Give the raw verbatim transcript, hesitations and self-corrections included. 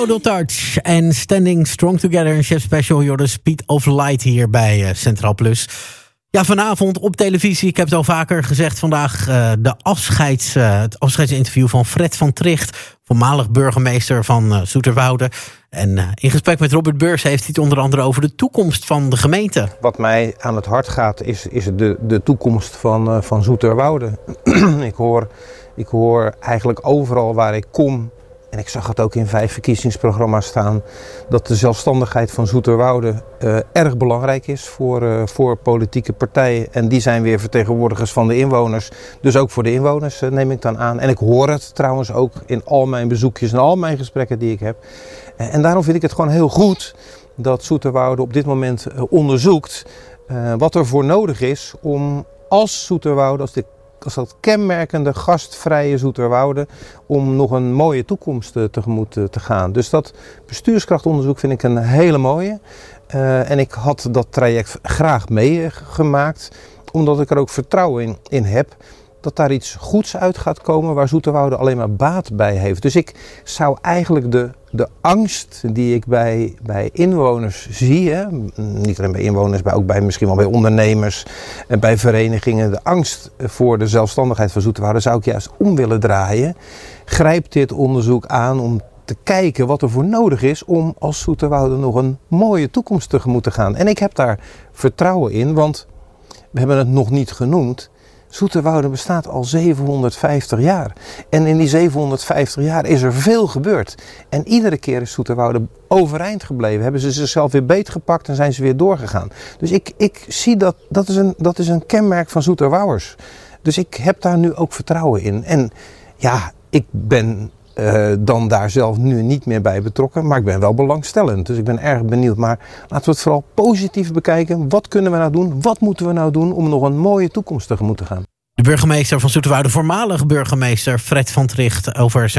Total Touch en Standing Strong Together, een chef special, You're the Speed of Light hier bij uh, Centraal Plus. Ja, vanavond op televisie, ik heb het al vaker gezegd vandaag, uh, de afscheids, uh, het afscheidsinterview van Fred van Tricht, voormalig burgemeester van uh, Zoeterwoude. En uh, in gesprek met Robert Beurs heeft hij het onder andere over de toekomst van de gemeente. Wat mij aan het hart gaat is, is de, de toekomst van, uh, van Zoeterwoude. ik, hoor, ik hoor eigenlijk overal waar ik kom, en ik zag het ook in vijf verkiezingsprogramma's staan, dat de zelfstandigheid van Zoeterwoude uh, erg belangrijk is voor, uh, voor politieke partijen. En die zijn weer vertegenwoordigers van de inwoners. Dus ook voor de inwoners uh, neem ik dan aan. En ik hoor het trouwens ook in al mijn bezoekjes en al mijn gesprekken die ik heb. Uh, en daarom vind ik het gewoon heel goed dat Zoeterwoude op dit moment uh, onderzoekt uh, wat er voor nodig is om als Zoeterwoude, als dit als dat kenmerkende gastvrije Zoeterwoude, om nog een mooie toekomst uh, tegemoet uh, te gaan. Dus dat bestuurskrachtonderzoek vind ik een hele mooie. Uh, en ik had dat traject graag meegemaakt, omdat ik er ook vertrouwen in, in heb dat daar iets goeds uit gaat komen waar Zoeterwoude alleen maar baat bij heeft. Dus ik zou eigenlijk de, de angst die ik bij, bij inwoners zie, hè, niet alleen bij inwoners, maar ook bij, misschien wel bij ondernemers en bij verenigingen, de angst voor de zelfstandigheid van Zoeterwoude zou ik juist om willen draaien. Grijp dit onderzoek aan om te kijken wat er voor nodig is om als Zoeterwoude nog een mooie toekomst tegemoet te gaan. En ik heb daar vertrouwen in, want we hebben het nog niet genoemd. Zoeterwoude bestaat al zevenhonderdvijftig jaar. En in die zevenhonderdvijftig jaar is er veel gebeurd. En iedere keer is Zoeterwoude overeind gebleven. Hebben ze zichzelf weer beetgepakt en zijn ze weer doorgegaan. Dus ik, ik zie dat, dat is, een, dat is een kenmerk van Zoeterwouwers. Dus ik heb daar nu ook vertrouwen in. En ja, ik ben uh, dan daar zelf nu niet meer bij betrokken. Maar ik ben wel belangstellend. Dus ik ben erg benieuwd. Maar laten we het vooral positief bekijken. Wat kunnen we nou doen? Wat moeten we nou doen om nog een mooie toekomst tegemoet te gaan? De burgemeester van Zoeterwoude, voormalig burgemeester Fred van Tricht, over zijn